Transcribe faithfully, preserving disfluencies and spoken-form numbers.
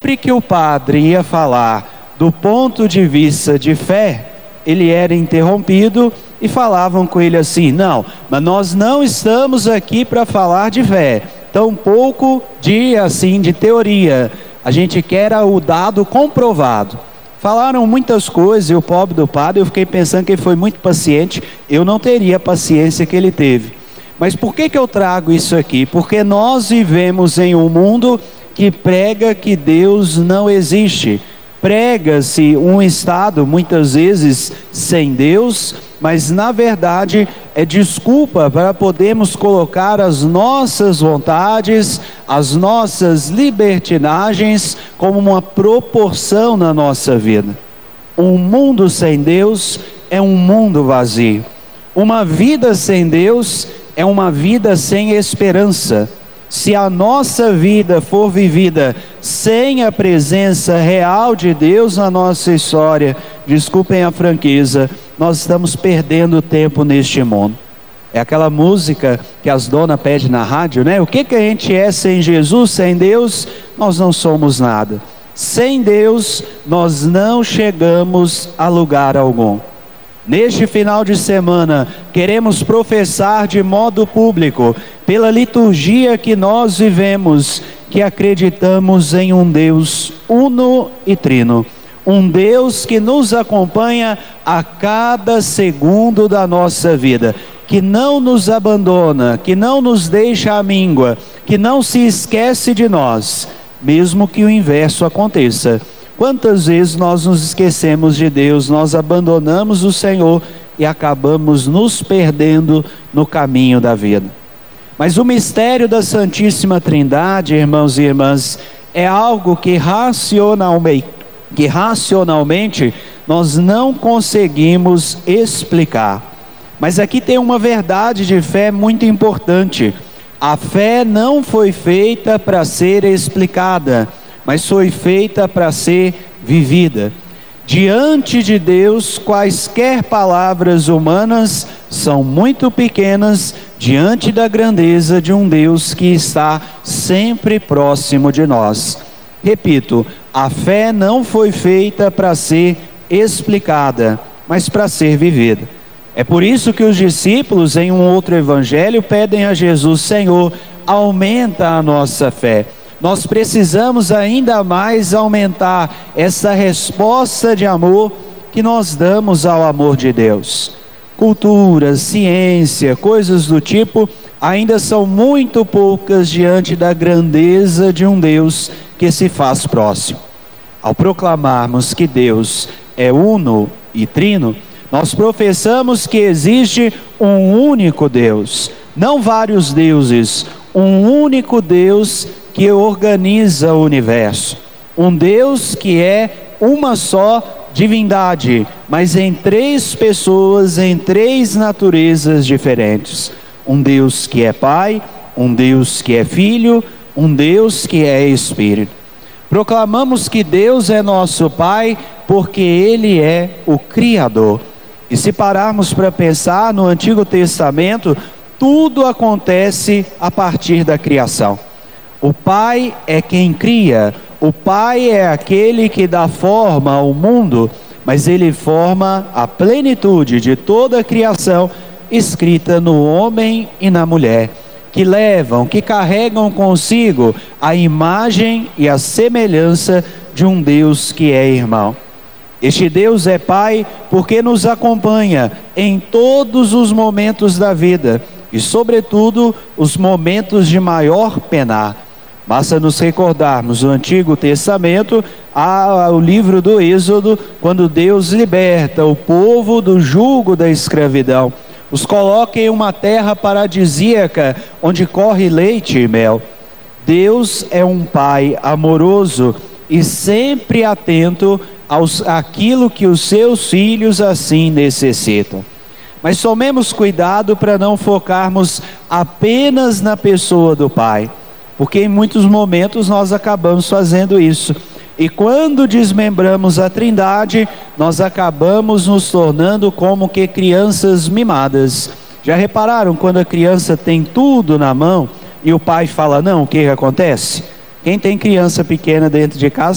sempre que o padre ia falar do ponto de vista de fé, ele era interrompido e falavam com ele assim: não, mas nós não estamos aqui para falar de fé, tampouco de, assim, de teoria, a gente quer o dado comprovado. Falaram muitas coisas e o pobre do padre, eu fiquei pensando que ele foi muito paciente, eu não teria a paciência que ele teve. Mas por que que eu trago isso aqui? Porque nós vivemos em um mundo que prega que Deus não existe. Prega-se um estado muitas vezes sem Deus, mas na verdade é desculpa para podermos colocar as nossas vontades, as nossas libertinagens como uma proporção na nossa vida. Um mundo sem Deus é um mundo vazio. Uma vida sem Deus é uma vida sem esperança. Se a nossa vida for vivida sem a presença real de Deus na nossa história, desculpem a franqueza, nós estamos perdendo tempo neste mundo. É aquela música que as donas pedem na rádio, né? O que que a gente é sem Jesus, sem Deus? Nós não somos nada. Sem Deus, nós não chegamos a lugar algum. Neste final de semana, queremos professar de modo público, pela liturgia que nós vivemos, que acreditamos em um Deus uno e trino. Um Deus que nos acompanha a cada segundo da nossa vida, que não nos abandona, que não nos deixa à míngua, que não se esquece de nós, mesmo que o inverso aconteça. Quantas vezes nós nos esquecemos de Deus, nós abandonamos o Senhor e acabamos nos perdendo no caminho da vida. Mas o mistério da Santíssima Trindade, irmãos e irmãs, é algo que racionalmente, que racionalmente nós não conseguimos explicar. Mas aqui tem uma verdade de fé muito importante. A fé não foi feita para ser explicada, mas foi feita para ser vivida. Diante de Deus, quaisquer palavras humanas são muito pequenas diante da grandeza de um Deus que está sempre próximo de nós. Repito, a fé não foi feita para ser explicada, mas para ser vivida. É por isso que os discípulos, em um outro evangelho, pedem a Jesus: Senhor, aumenta a nossa fé. Nós precisamos ainda mais aumentar essa resposta de amor que nós damos ao amor de Deus. Cultura, ciência, coisas do tipo, ainda são muito poucas diante da grandeza de um Deus que se faz próximo. Ao proclamarmos que Deus é uno e trino, nós professamos que existe um único Deus, não vários deuses, um único Deus que organiza o universo, um Deus que é uma só divindade, mas em três pessoas, em três naturezas diferentes. Um Deus que é Pai, um Deus que é Filho, um Deus que é Espírito. Proclamamos que Deus é nosso Pai porque Ele é o Criador. E se pararmos para pensar no Antigo Testamento, tudo acontece a partir da criação. O Pai é quem cria, o Pai é aquele que dá forma ao mundo, mas Ele forma a plenitude de toda a criação escrita no homem e na mulher, que levam, que carregam consigo a imagem e a semelhança de um Deus que é irmão. Este Deus é Pai porque nos acompanha em todos os momentos da vida e, sobretudo, os momentos de maior penar. Basta nos recordarmos o Antigo Testamento, o livro do Êxodo, quando Deus liberta o povo do jugo da escravidão, os coloca em uma terra paradisíaca, onde corre leite e mel. Deus é um Pai amoroso e sempre atento aos, àquilo que os seus filhos assim necessitam. Mas tomemos cuidado para não focarmos apenas na pessoa do Pai, porque em muitos momentos nós acabamos fazendo isso. E quando desmembramos a Trindade, nós acabamos nos tornando como que crianças mimadas. Já repararam quando a criança tem tudo na mão e o pai fala não, o que que acontece? Quem tem criança pequena dentro de casa